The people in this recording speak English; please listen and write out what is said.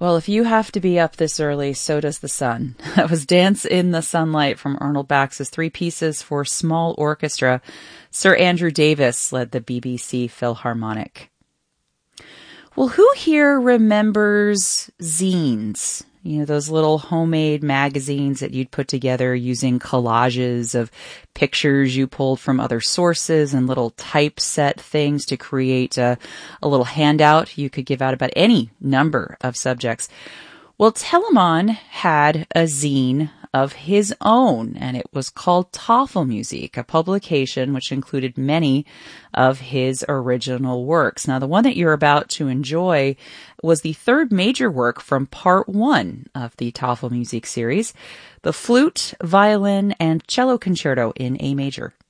Well, if you have to be up this early, so does the sun. That was Dance in the Sunlight from Arnold Bax's three pieces for small orchestra. Sir Andrew Davis led the BBC Philharmonic. Well, who here remembers zines? You know, those little homemade magazines that you'd put together using collages of pictures you pulled from other sources and little typeset things to create a little handout you could give out about any number of subjects. Well, Telemann had a zine of his own, and it was called Tafelmusik, a publication which included many of his original works. Now, the one that you're about to enjoy was the third major work from part one of the Tafelmusik series, the Flute, Violin, and Cello Concerto in A major.